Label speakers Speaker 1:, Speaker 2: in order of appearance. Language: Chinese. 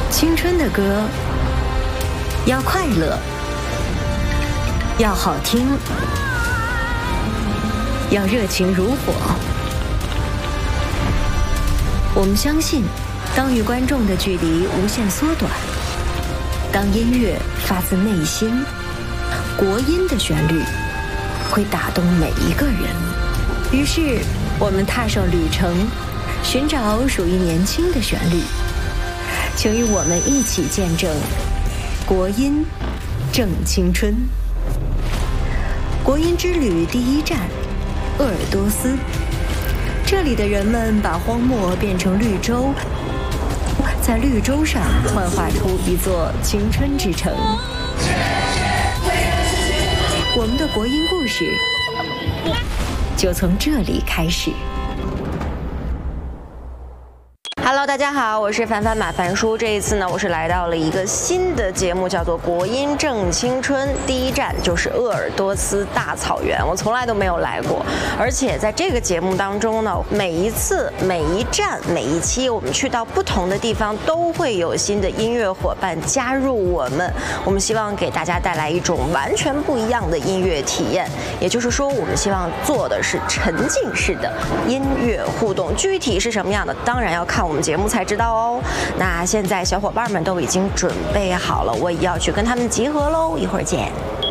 Speaker 1: 青春的歌要快乐，要好听，要热情如火。我们相信，当与观众的距离无限缩短，当音乐发自内心，国音的旋律会打动每一个人。于是，我们踏上旅程，寻找属于年轻的旋律。请与我们一起见证国音正青春。国音之旅第一站，鄂尔多斯。这里的人们把荒漠变成绿洲，在绿洲上幻化出一座青春之城。我们的国音故事就从这里开始。Hello， 大家好，我是凡凡马凡叔。这一次呢，我是来到了一个新的节目，叫做《国音正青春》。第一站就是鄂尔多斯大草原，我从来都没有来过。而且在这个节目当中呢，每一次、每一站、每一期，我们去到不同的地方，都会有新的音乐伙伴加入我们。我们希望给大家带来一种完全不一样的音乐体验。也就是说，我们希望做的是沉浸式的音乐互动。具体是什么样的，当然要看我们节目才知道哦。那现在小伙伴们都已经准备好了，我也要去跟他们集合喽，一会儿见。